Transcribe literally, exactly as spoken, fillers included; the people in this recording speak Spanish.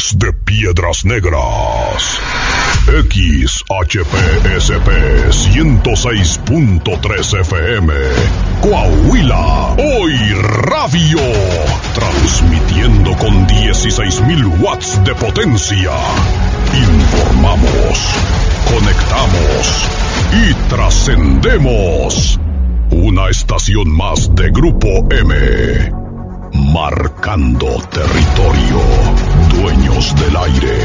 Desde Piedras Negras, X H P S P ciento seis punto tres F M, Coahuila, Hoy Radio, transmitiendo con dieciséis mil watts de potencia. Informamos, conectamos y trascendemos. Una estación más de Grupo M, marcando territorio, dueños del aire.